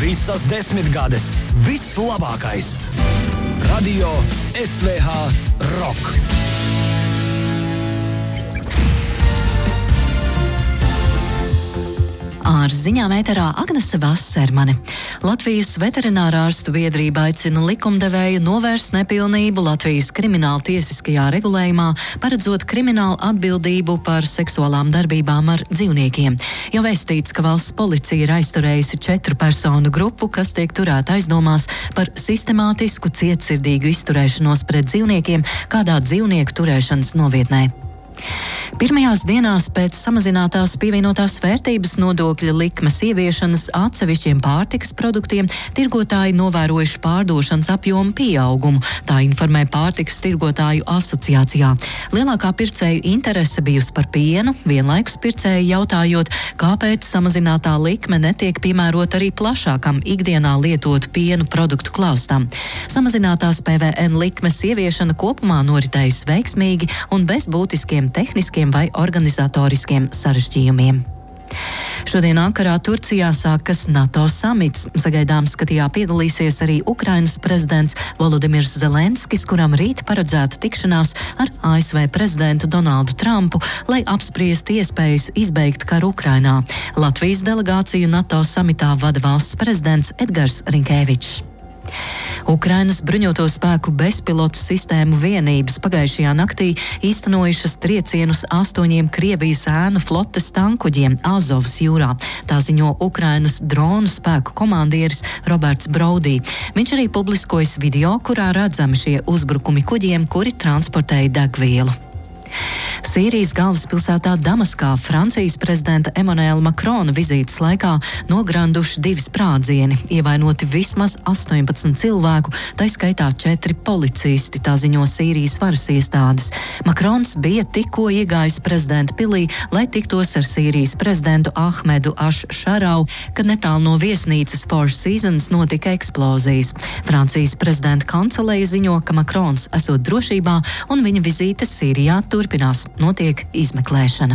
Visas 10 gades. Viss labākais. Radio SVH Rock. Ar ziņām ēterā Agnese Vasermane. Latvijas veterinārārstu biedrība aicina likumdevēju novērst nepilnību Latvijas krimināla tiesiskajā regulējumā, paredzot kriminālu atbildību par seksuālām darbībām ar dzīvniekiem. Jau vēstīts, ka valsts policija ir aizturējusi 4 personu grupu, kas tiek turēta aizdomās par sistemātisku cietsirdīgu izturēšanos pret dzīvniekiem kādā dzīvnieku turēšanas novietnē. Pirmajās dienās pēc samazinātās pievienotās vērtības nodokļa likmes ieviešanas atsevišķiem pārtikas produktiem tirgotāji novērojuši pārdošanas apjomu pieaugumu, tā informē Pārtikas tirgotāju asociācijā. Lielākā pircēju interese bijusi par pienu, vienlaikus pircēji jautājot, kāpēc samazinātā likme netiek piemērota arī plašākam ikdienā lietotu pienu produktu klāstam. Samazinātās PVN likmes ieviešana kopumā noritējusi veiksmīgi un bez būtiskiem tehniskiem vai organizatoriskiem sarežģījumiem. Šodien Ankarā, Turcijā sākas NATO samits. Sagaidāms, ka tajā piedalīsies arī Ukrainas prezidents Volodimirs Zelenskis, kuram rīt paredzēta tikšanās ar ASV prezidentu Donaldu Trumpu, lai apspriestu iespējas izbeigt karu Ukrainā. Latvijas delegāciju NATO samitā vada valsts prezidents Edgars Rinkēvičs. Ukrainas bruņoto spēku bezpilotu sistēmu vienības pagājušajā naktī īstenojušas triecienus 8 Krievijas ēnu flotes tankuģiem Azovas jūrā. Tā ziņo Ukrainas dronu spēku komandieris Roberts Braudī. Viņš arī publiskojas video, kurā redzami šie uzbrukumi kuģiem, kuri transportēja degvielu. Sīrijas galvaspilsētā Damaskā Francijas prezidenta Emmanuela Macrona vizītes laikā nogranduši 2 sprādzieni, ievainoti vismaz 18 cilvēku, tai skaitā 4 policisti, tā ziņo Sīrijas varas iestādes. Macrons bija tikko iegājis prezidenta pilī, lai tiktos ar Sīrijas prezidentu Ahmedu Aš-Šarau, kad netālu no viesnīcas Four Seasons notika eksplozijas. Francijas prezidenta kanceleja ziņo, ka Macrons esot drošībā un viņa vizīte Sīrijā turpinās. Notiek izmeklēšana.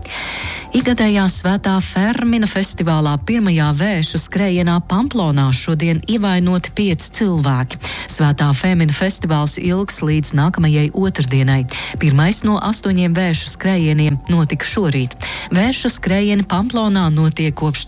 Ikgadējā Svētā Fermina festivālā pirmajā vēšu skrējienā Pamplonā šodien ievainoti 5 cilvēki. Svētā Fermina festivāls ilgs līdz nākamajai otrdienai. Pirmais no 8 vēšu skrējieniem notika šorīt. Vēršu skrējieni Pamplonā notiek kopš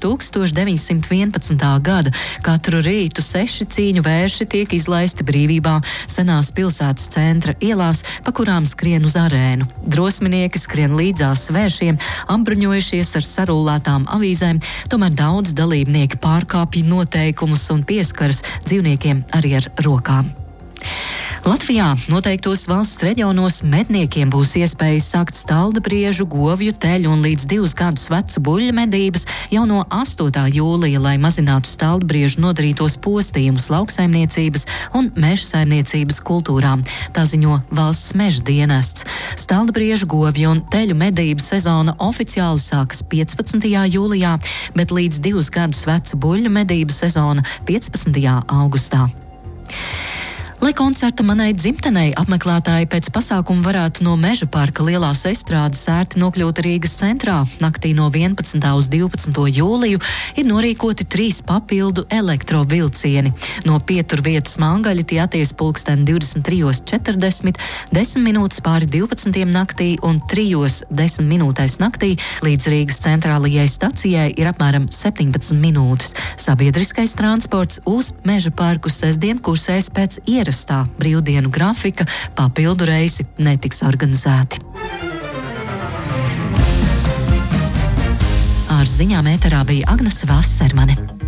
1911. gada. Katru rītu 6 cīņu vērši tiek izlaisti brīvībā senās pilsētas centra ielās, pa kurām skrien uz arēnu. Drosminieki skrien līdzās vēršiem, apbruņojušies ar sarullētām avīzēm, tomēr daudz dalībnieki pārkāpj noteikumus un pieskaras dzīvniekiem arī ar rokām. Latvijā noteiktos valsts reģionos medniekiem būs iespējas sākt staldabriežu, govju, teļu un līdz 2 gadus vecu buļļu medības jau no 8. jūlija, lai mazinātu staldabriežu nodarītos postījumus lauksaimniecības un mežsaimniecības kultūrām. Tā ziņo valsts meža dienests. Staldabriežu, govju un teļu medību sezona oficiāli sākas 15. jūlijā, bet līdz 2 gadus vecu buļļu medību sezona 15. augustā. Lai koncerta manai dzimtenei apmeklētāji pēc pasākuma varētu no Meža parka lielās estrādes ērti nokļūt Rīgas centrā, naktī no 11. uz 12. jūliju ir norīkoti 3 papildu elektrovilcieni. No pieturvietas Mangaļa tie atties pulksten 23:40, 10 minūtes pāri 12. naktī un 3:10 minūtēs naktī līdz Rīgas centrālajai stacijai ir apmēram 17 minūtes. Sabiedriskais transports uz Meža parku sestdien kursēs pēc ierastā brīvdienu grafika, papildu reisi netiks organizēti. Ar ziņām ēterā bija Agnese Vasermane.